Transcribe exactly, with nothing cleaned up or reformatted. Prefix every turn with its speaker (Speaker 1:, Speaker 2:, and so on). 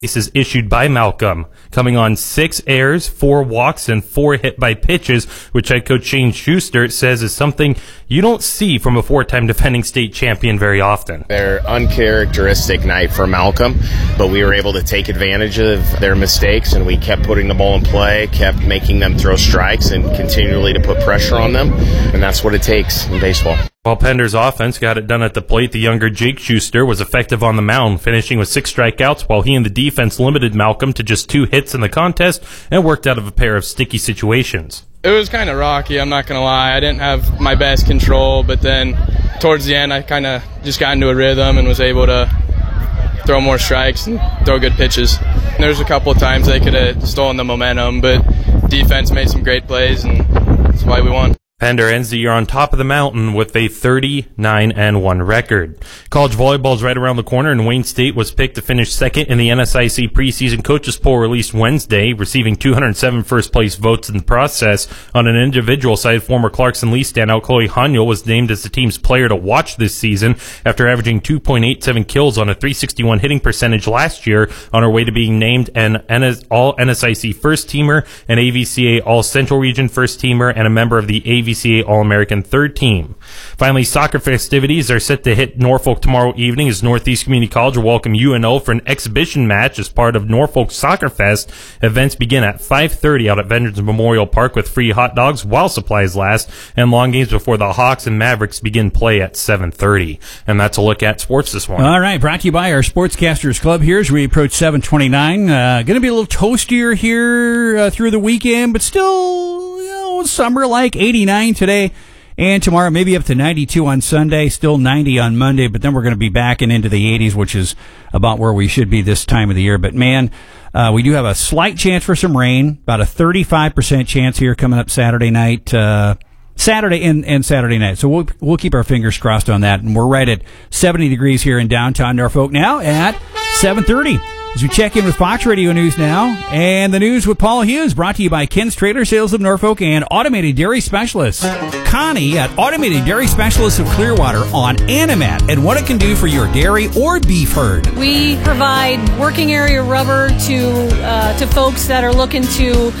Speaker 1: Is issued by Malcolm, coming on six errors, four walks, and four hit by pitches, which head coach Shane Schuster says is something you don't see from a four-time defending state champion very often.
Speaker 2: Their uncharacteristic night for Malcolm, but we were able to take advantage of their mistakes, and we kept putting the ball in play, kept making them throw strikes, and continually to put pressure on them, and that's what it takes in baseball.
Speaker 1: While Pender's offense got it done at the plate, the younger Jake Schuster was effective on the mound, finishing with six strikeouts, while he and the defense limited Malcolm to just two hits in the contest and worked out of a pair of sticky situations.
Speaker 3: It was kind of rocky, I'm not going to lie. I didn't have my best control, but then towards the end I kind of just got into a rhythm and was able to throw more strikes and throw good pitches. And there was a couple of times they could have stolen the momentum, but defense made some great plays, and that's why we won.
Speaker 1: Pender ends the year on top of the mountain with a thirty-nine and one record. College volleyball is right around the corner, and Wayne State was picked to finish second in the N S I C preseason coaches poll released Wednesday, receiving two hundred seven first-place votes in the process. On an individual side, former Clarkson Lee standout Chloe Haniel was named as the team's player to watch this season after averaging two point eight seven kills on a three sixty-one hitting percentage last year, on her way to being named an All-N S I C first-teamer, an A V C A All-Central Region first-teamer, and a member of the A V C A All-American third team. Finally, soccer festivities are set to hit Norfolk tomorrow evening as Northeast Community College will welcome U N O for an exhibition match as part of Norfolk Soccer Fest. Events begin at five thirty out at Veterans Memorial Park with free hot dogs while supplies last, and long games before the Hawks and Mavericks begin play at seven thirty. And that's a look at sports this morning.
Speaker 4: All right, brought to you by our Sportscasters Club here as we approach seven twenty-nine. Uh, going to be a little toastier here uh, through the weekend, but still, you know, summer-like, eighty-nine today and tomorrow, maybe up to ninety-two on Sunday, still ninety on Monday, but then we're going to be back and into the eighties, which is about where we should be this time of the year. But, man, uh, we do have a slight chance for some rain, about a thirty-five percent chance here coming up Saturday night, uh, Saturday and, and Saturday night. So we'll, we'll keep our fingers crossed on that. And we're right at seventy degrees here in downtown Norfolk now at seven thirty. As we check in with Fox Radio News now, and the news with Paul Hughes, brought to you by Ken's Trailer Sales of Norfolk and Automated Dairy Specialists. Connie at Automated Dairy Specialists of Clearwater on Animat and what it can do for your dairy or beef herd.
Speaker 5: We provide working area rubber to uh, to folks that are looking to